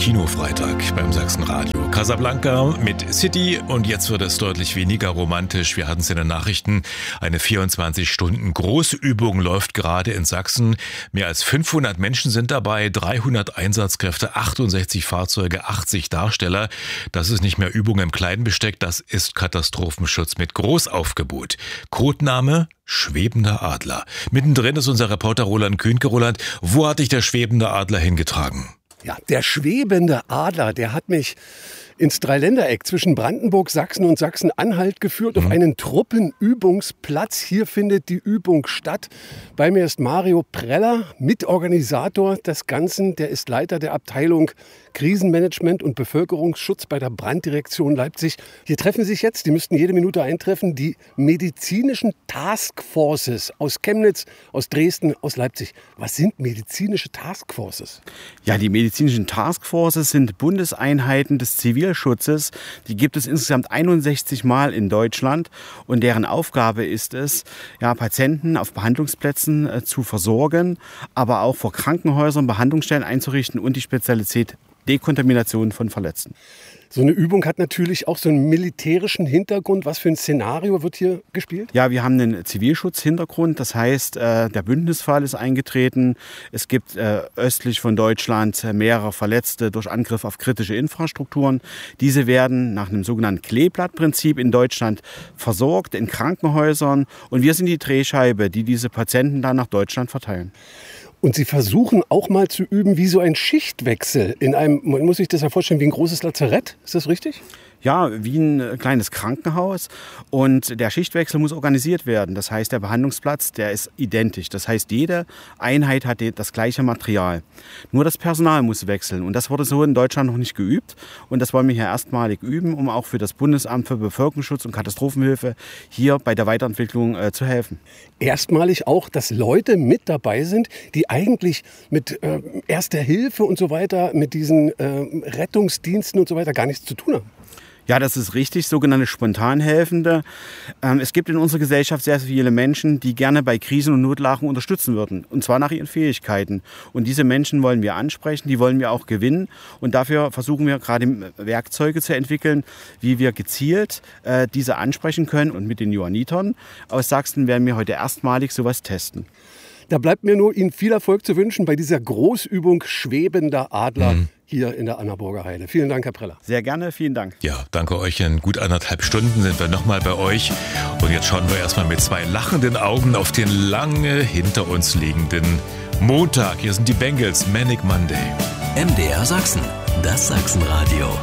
Kinofreitag beim Sachsenradio. Casablanca mit City und jetzt wird es deutlich weniger romantisch. Wir hatten es in den Nachrichten. Eine 24-Stunden-Großübung läuft gerade in Sachsen. Mehr als 500 Menschen sind dabei, 300 Einsatzkräfte, 68 Fahrzeuge, 80 Darsteller. Das ist nicht mehr Übung im kleinen Besteck, das ist Katastrophenschutz mit Großaufgebot. Codename Schwebender Adler. Mittendrin ist unser Reporter Roland Kühnke. Roland, wo hat dich der schwebende Adler hingetragen? Ja, der schwebende Adler, der hat mich ins Dreiländereck zwischen Brandenburg, Sachsen und Sachsen-Anhalt geführt, auf einen Truppenübungsplatz. Hier findet die Übung statt. Bei mir ist Mario Preller, Mitorganisator des Ganzen. Der ist Leiter der Abteilung Krisenmanagement und Bevölkerungsschutz bei der Branddirektion Leipzig. Hier treffen sich jetzt, die müssten jede Minute eintreffen, die medizinischen Taskforces aus Chemnitz, aus Dresden, aus Leipzig. Was sind medizinische Taskforces? Ja, die medizinischen Taskforces sind Bundeseinheiten des Zivilschutzes. Die gibt es insgesamt 61 Mal in Deutschland und deren Aufgabe ist es, Patienten auf Behandlungsplätzen zu versorgen, aber auch vor Krankenhäusern Behandlungsstellen einzurichten und die Spezialität Dekontamination von Verletzten. So eine Übung hat natürlich auch so einen militärischen Hintergrund. Was für ein Szenario wird hier gespielt? Ja, wir haben einen Zivilschutzhintergrund. Das heißt, der Bündnisfall ist eingetreten. Es gibt östlich von Deutschland mehrere Verletzte durch Angriff auf kritische Infrastrukturen. Diese werden nach einem sogenannten Kleeblattprinzip in Deutschland versorgt in Krankenhäusern. Und wir sind die Drehscheibe, die diese Patienten dann nach Deutschland verteilen. Und Sie versuchen auch mal zu üben, wie so ein Schichtwechsel in einem, man muss sich das ja vorstellen, wie ein großes Lazarett. Ist das richtig? Ja, wie ein kleines Krankenhaus. Und der Schichtwechsel muss organisiert werden. Das heißt, der Behandlungsplatz, der ist identisch. Das heißt, jede Einheit hat das gleiche Material. Nur das Personal muss wechseln. Und das wurde so in Deutschland noch nicht geübt. Und das wollen wir hier erstmalig üben, um auch für das Bundesamt für Bevölkerungsschutz und Katastrophenhilfe hier bei der Weiterentwicklung zu helfen. Erstmalig auch, dass Leute mit dabei sind, die eigentlich mit Erster Hilfe und so weiter, mit diesen Rettungsdiensten und so weiter gar nichts zu tun haben. Ja, das ist richtig, sogenannte Spontanhelfende. Es gibt in unserer Gesellschaft sehr viele Menschen, die gerne bei Krisen und Notlagen unterstützen würden. Und zwar nach ihren Fähigkeiten. Und diese Menschen wollen wir ansprechen, die wollen wir auch gewinnen. Und dafür versuchen wir gerade Werkzeuge zu entwickeln, wie wir gezielt diese ansprechen können. Und mit den Johannitern aus Sachsen werden wir heute erstmalig sowas testen. Da bleibt mir nur Ihnen viel Erfolg zu wünschen bei dieser Großübung Schwebender Adler hier in der Annaburger Heide. Vielen Dank, Herr Preller. Sehr gerne, vielen Dank. Ja, danke euch. In gut 1,5 Stunden sind wir nochmal bei euch. Und jetzt schauen wir erstmal mit 2 lachenden Augen auf den lange hinter uns liegenden Montag. Hier sind die Bengals, Manic Monday. MDR Sachsen, das Sachsenradio.